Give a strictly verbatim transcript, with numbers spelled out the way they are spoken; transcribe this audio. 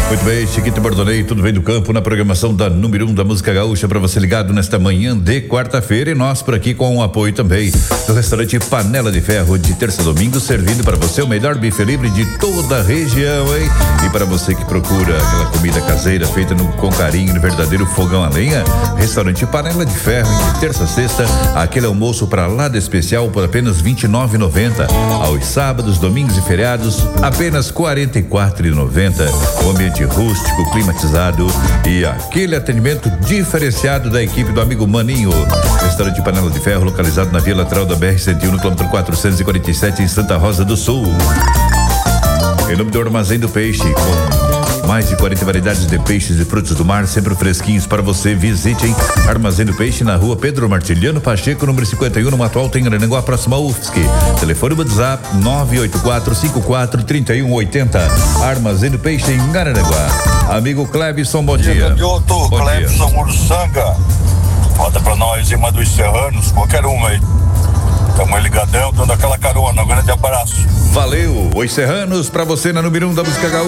Muito bem, Chiquito Bordonei, tudo bem do campo na programação da número um da música gaúcha para você ligado nesta manhã de quarta-feira e nós por aqui com o apoio também do restaurante Panela de Ferro de terça a domingo, servindo para você o melhor bife livre de toda a região, hein? E para você que procura aquela comida caseira feita no, com carinho no verdadeiro fogão a lenha, restaurante Panela de Ferro de terça a sexta, aquele almoço para lá de especial por apenas vinte e nove reais e noventa centavos. Aos sábados, domingos e feriados, apenas quarenta e quatro reais e noventa centavos. O ambiente rústico, climatizado e aquele atendimento diferenciado da equipe do amigo Maninho. Restaurante Panela de Ferro, localizado na via lateral da B R cento e um, no quilômetro quatrocentos e quarenta e sete, em Santa Rosa do Sul. Em nome do Armazém do Peixe, com mais de quarenta variedades de peixes e frutos do mar, sempre fresquinhos para você. Visitem Armazém do Peixe na rua Pedro Martiliano Pacheco, número cinquenta e um, no Mato Alto, em Arananguá, próximo ao U F S C. Telefone do WhatsApp nove oito quatro cinco quatro três um oito zero. Armazém do Peixe em Arananguá. Amigo Clebson, bom dia. Bom Clebson Ursanga. Bota pra nós uma dos Serranos, qualquer uma aí. Tamo ligadão, dando aquela carona. Um grande abraço. Valeu, Os Serranos, pra você na número um da música gaúcha.